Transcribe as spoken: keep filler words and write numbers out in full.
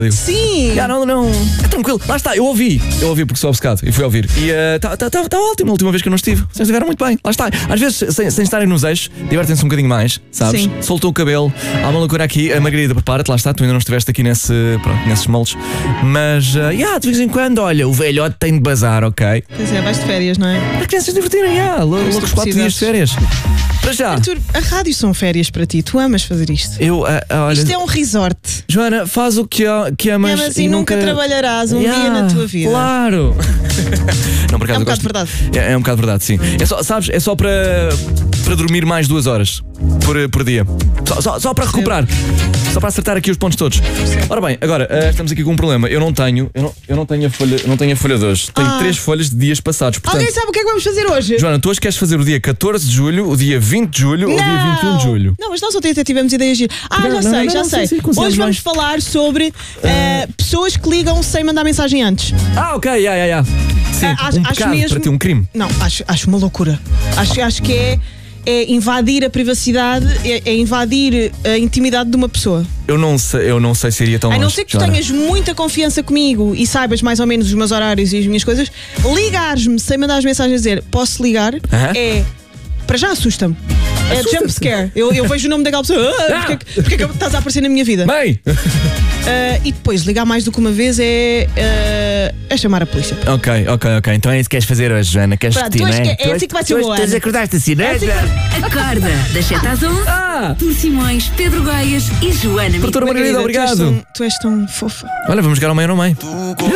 Sim! Já, não, não. É tranquilo. Lá está, eu ouvi. Eu ouvi porque sou obcecado e fui ouvir. E está uh, tá, tá, tá ótimo. A última vez que eu não estive. Vocês estiveram muito bem. Lá está. Às vezes, sem, sem estarem nos eixos, divertem-se um bocadinho mais, sabes? Sim. Soltou o cabelo. Há uma loucura aqui. A Margarida, prepara-te, lá está. Tu ainda não estiveste aqui nesse, pronto, nesses moldes. Mas, uh, yeah, de vez em quando, olha, o velhote tem de bazar, ok? Pois é, vais de férias, não é? As crianças divertirem, yeah, loucos quatro dias de férias. Para já. Arthur, a rádio são férias para ti. Tu amas fazer isto? Eu, uh, olha, Isto é um resort. Joana, faz o que, que amas Amas e, e nunca, nunca trabalharás um yeah, dia na tua vida. Claro. Não, por acaso, é um eu bocado gosto... verdade. É, é um bocado verdade, sim. É só, sabes, é só para, para dormir mais duas horas por, por dia. Só, só, só para recuperar. Só para acertar aqui os pontos todos. Ora bem, agora uh, estamos aqui com um problema. Eu não tenho, eu não, eu não tenho a folha, eu não tenho a folha de hoje. Tenho ah. três folhas de dias passados. Portanto, alguém sabe o que é que vamos fazer hoje? Joana, tu hoje queres fazer o dia catorze de julho, o dia vinte de julho não. ou o dia vinte e um de julho? Não, mas nós até tivemos ideias de... Ah, não, já não, sei, não, já não, sei. sim, sim, hoje vamos mais. falar sobre uh, pessoas que ligam sem mandar mensagem antes. Ah, ok, yeah, yeah, yeah. Sim, uh, acho, um acho pecado mesmo... para ti, um crime. Não, acho, acho uma loucura. Acho, acho que é... É invadir a privacidade, é, é invadir a intimidade de uma pessoa. Eu não sei, eu não sei se iria tão longe. A não longe, ser que tu Joana. tenhas muita confiança comigo e saibas mais ou menos os meus horários e as minhas coisas, ligares-me sem mandar as mensagens a dizer posso ligar, uh-huh. é. Para já assusta-me. É jump scare. Eu, eu vejo o nome daquela pessoa. Ah, porque, é que, porque é que estás a aparecer na minha vida? Bem! Uh, e depois ligar mais do que uma vez é, uh, é chamar a polícia. Ok, ok, ok. Então é isso que queres fazer hoje, Joana. Queres Pronto, repetir, não é? É, é assim que vai ser o ano. Tu acordaste assim, não é? Assim que... Acorda, das sete às onze. Ah! Por Simões, Pedro Gaias e Joana Doutora Margarida, obrigado. Tu és tão, tu és tão fofa. Olha, vamos jogar ao meio ou não meio.